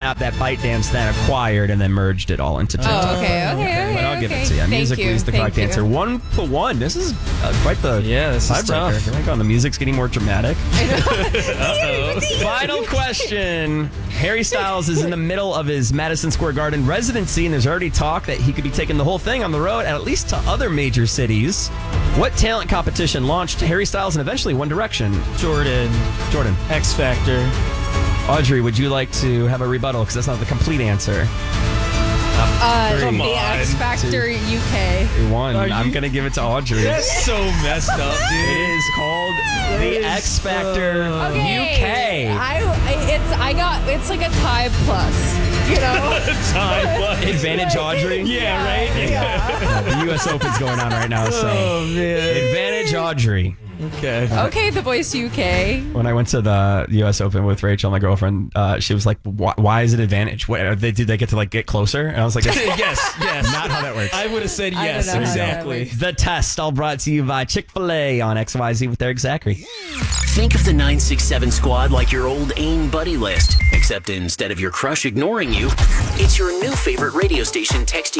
app that ByteDance then acquired and then merged it all into TikTok. Oh, okay. But I'll give it to you. Thank Musically is the correct answer. 1-1. This is quite the this is tiebreaker. tough. Here we go. The music's getting more dramatic. Uh-oh. Final question. Harry Styles is in the middle of his Madison Square Garden residency, and there's already talk that he could be taking the whole thing on the road, at least to other major cities. What talent competition launched Harry Styles and eventually One Direction? Jordan. X Factor. Audrey, would you like to have a rebuttal? Because that's not the complete answer. The X Factor UK. One. I'm going to give it to Audrey. That's so messed up, dude. It is called the X Factor UK. It's like a tie plus, you know? Advantage Audrey? Yeah, right? Yeah. The U.S. Open's going on right now, so Oh, man. advantage Audrey. Okay. Okay, The Voice UK. When I went to the U.S. Open with Rachel, my girlfriend, she was like, "Why is it advantage? What, did they get to get closer?" And I was like, yes. not how that works." I would have said I yes, don't know how that exactly. works. The test, all brought to you by Chick-fil-A on XYZ with Eric Zachary. Think of the 967 squad like your old AIM buddy list, except instead of your crush ignoring you, it's your new favorite radio station texting